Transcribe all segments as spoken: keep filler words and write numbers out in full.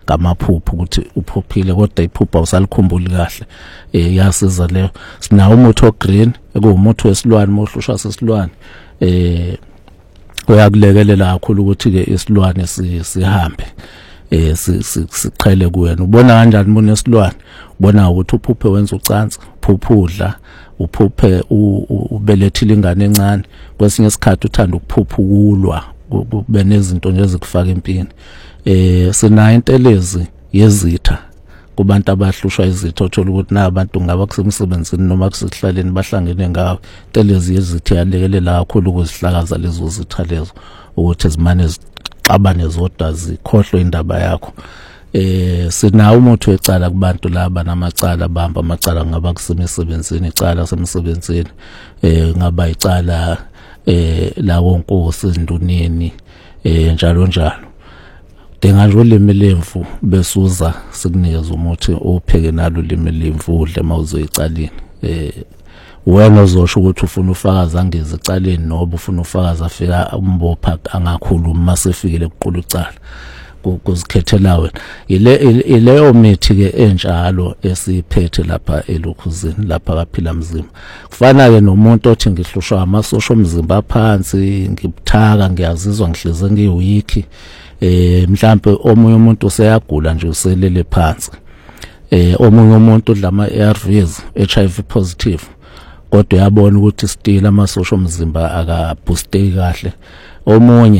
ngamaphupho ukuthi uphophile kodwa iphupho awusalikhumbuli kahle eh yasiza leyo. Sinawo umuthi ogreen ekuwumuthi wesilwane mohlushwa sesilwane eh uyakulekelela kakhulu ukuthi ke isilwane sihambe eh siqhele kuwena. Ubona kanjani umuntu wesilwane? Ubona ukuthi uphuphe wenza ucansi, uphuphudla, uphuphe ubelethile ingane encane, kwesinye isikhathi uthanda ukuphupha ukulwa kube nezinto nje ezikufaka empini. Eh sina intelezi yezitha kubantu abahlushwa izitho, uthola ukuthi na abantu ngaba kusemsebenzini noma kusihlaleni bahlangene ngawo. Intelezi yezitha yalekelela kakhulu ukuzihlakaza lezo zitha lezo ukuthi izimane zixabane zodwa zikhohlwe indaba yakho. Eh sina umuthi wecala kubantu laba namacala bamba amacala ngaba kusemsebenzini, icala semsebenzini eh ngaba icala eh la wonkosi induneni eh njalo njalo. Dinga nje ulimi lemvu besuza sikunikeza umuthi opheke nalo ulimi lemvu udle mawuzoyicaleni. Eh wena uzosho ukuthi ufuna ufakaza angeze ecaleni noba ufuna ufakaza afika umbopha angakhuluma mase efikele ukuqula icala kuzikhethela wena. Ile ileyo mithi ke enjalo esiphethe lapha elokhuzini lapha kaphila mzimba. Kufana ke nomuntu othi ngihlushwa amasosha omzimba phansi, ngibuthaka, ngiyazizwa ngihleze ngiwiki. Eh mhlambe omunye umuntu useyagula nje uselele phansi. Eh omunye umuntu udla ama A R Vs H I V positive kodwa uyabona ukuthi still amasosha omzimba akaboosteki kahle. Omunye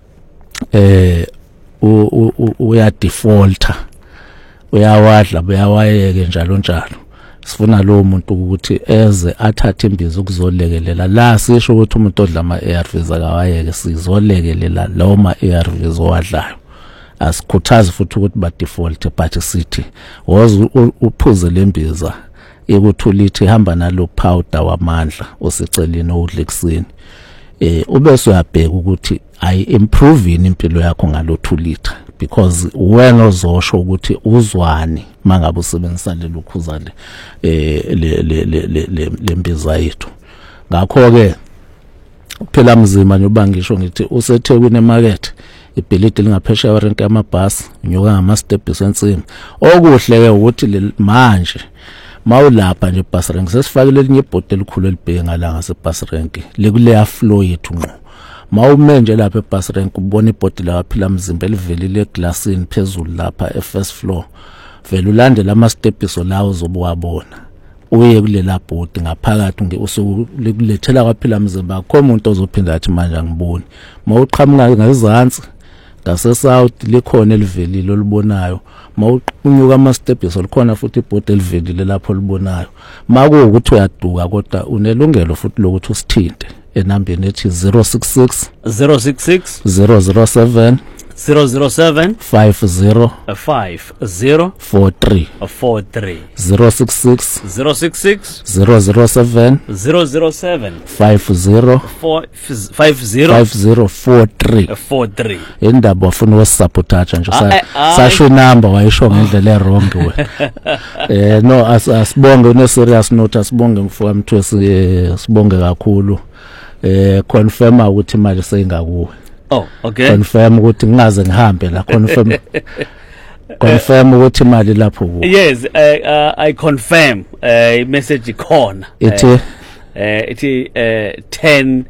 eh uya defaulta, uyawadla uyawayeke njalo njalo. Sifuna lo muntu ukuthi eze athathe imbizo ukuzolekelela la. Sisho ukuthi umuntu odla ama A R Vs akawayeke, sizolekelela lawo ma A R Vs owadlayo. Asikhuthazi futhi ukuthi ba default but sithi woze uphuze lembiza ekuthulithe ihamba nalo powder wamandla oseceleni odle kuseni. Eh ubese uyabheka ukuthi ayi improving impilo yakho ngalothu litha because wena ozosho ukuthi uzwani mangabe usebenzisa lelo khuza le eh le le le lembiza yethu. Ngakho ke phela mzima nje bangisho ngithi useThekwini emarket ibhilidi lingaphesheya warenke yamabhasi unyuka ngama steps ensimi. Okuhle ke ukuthi le manje mawulapha nje bus rank sesifakile elinye ibhodi elikhulu elibheke ngalanga sebus rank lekuleya flow yethu ngqo. Mawume nje lapha ebus rank ubona ibhodi la kaphila mzimba elivelile eglassini phezulu lapha e first floor, vele ulandela ama steps lawo uzobuwabona. Uye kulela bhodi ngaphakathi nge usukulethela kaphila mzimba akho umuntu ozophinda athi manje angiboni. Mawuqhamuka ngezantsi ngase south likhona elivelile olubonayo. Mawunyuka ama steps likhona futhi ibhodi elivelile lapho libonayo. Makuwukuthi uyaduka kodwa unelungelo futhi lokuthi usithinte enambeni ethi zero six six zero six six zero zero seven zero zero seven five zero five zero four three four three zero six six zero six six zero zero seven zero zero seven five zero five zero five zero four three four three. Indaba wafuna usabotage nje sasho number wayisho ngendlela errong we. Eh no asibonge une serious note, asibonge mfowethu mthwe sibonge kakhulu. Eh confirm ukuthi imali seyingakuwe. Oh, okay. Confirm ukuthi ngingaze ngihambe la. Confirm confirm ukuthi imali lapho ku. Yes, uh, uh, I confirm uh, message khona. Ithi uh, uh, ithi uh, ten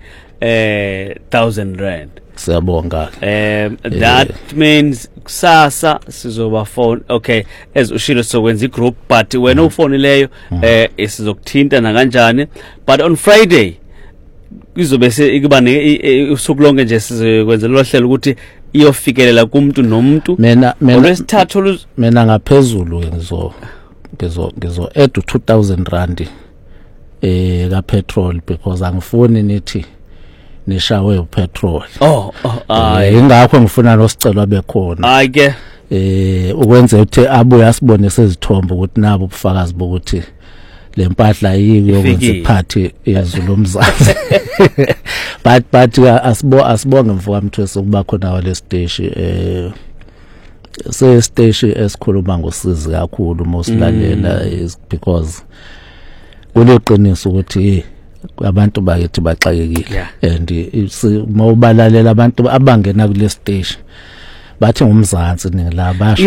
thousand rand. Siyabonga. Um that uh, means kusasa sizoba phone. Okay, as ushilo sokwenza igroup but wena ufoneleyo eh isizokuthinta na kanjani, but on Friday izobe sekuba usuku lonke nje sizokwenza lo hlelo ukuthi iyofikelela kumuntu nomuntu. Mina mina olwesithathu mina ngaphezulu ngizo ngizo ngizo add two thousand rand eh ka petrol because angifuni nithi nishawe upetrol. Oh, hayi ingakho ngifuna losicelo abekhona. Hayi ke eh ukwenza ukuthi abuye asibone sezithomba ukuthi nabo ubufakazi bokuthi lempahla yiki yokwenza iphathi yazulu umzansi. But but asibo asibonge mfoka mthweso kuba khona wale stage eh se stage esikhuluma ngosizi kakhulu mosilalela is because kuleqiniso ukuthi abantu bakithi baxakekile and mawubalalela abantu abangena kule stage bathi ngumzansi ningilaba